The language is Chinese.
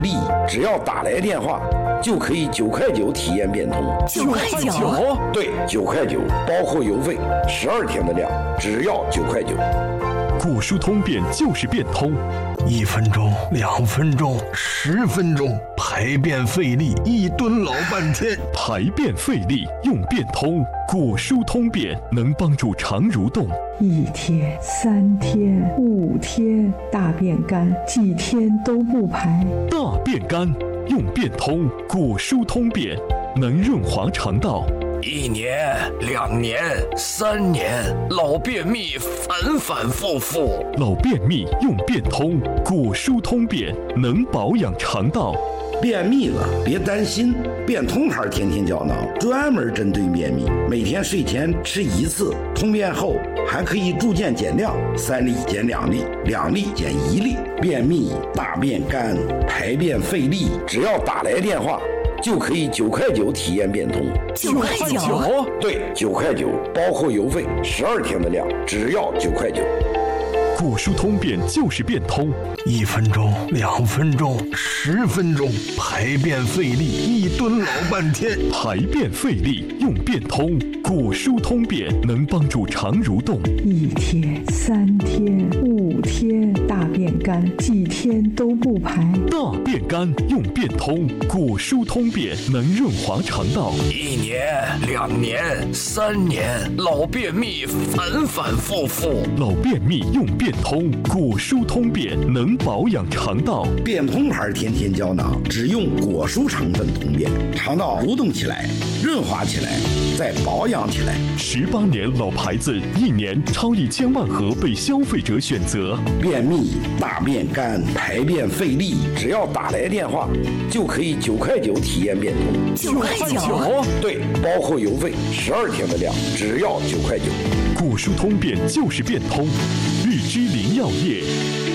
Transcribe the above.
利只要打来电话，就可以9块9体验变通。 9块9？ 对，9块9，包括邮费，12天的量，只要9块9。 果蔬通便就是变通 ，1分钟、2分钟、10分钟，排便费力，1吨老半天。 排便费力用变通，果蔬通便能帮助肠蠕动。 1天、3天、5天，大便干，几天都不排。 大便干用变通，果蔬通便能润滑肠道。 1年、2年、3年，老便秘反反复复。 老便秘用变通，果蔬通便能保养肠道。 便秘了别担心，变通牌天天胶囊专门针对便秘，每天睡前吃1次，通便后还可以逐渐减量，3粒减2粒，2粒减1粒。便秘、大便干、排便费力，只要打来电话，就可以9块9体验变通。 9块9？ 对，9块9，包括邮费，12天的量，只要9块9。 果蔬通便就是变通 ，1分钟、2分钟、10分钟，排便费力，1吨老半天。 排便费力用变通，果蔬通便能帮助肠蠕动。 1天、3天、5天，大便干，几天都不排。 大便干用变通，果蔬通便能润滑肠道。 1年、2年、3年，老便秘反反复复。 老便秘用变通，果蔬通便能保养肠道。 变通牌天天胶囊只用果蔬成分通便，肠道蠕动起来，润滑起来，再保养起来。 18年老牌子，1年超1000万盒被消费者选择。 便秘、大便干、排便费力，只要打来电话，就可以9块9体验变通。 9块9？ 对，包括邮费，12天的量，只要9块9。 果蔬通便就是变通，日之林药业。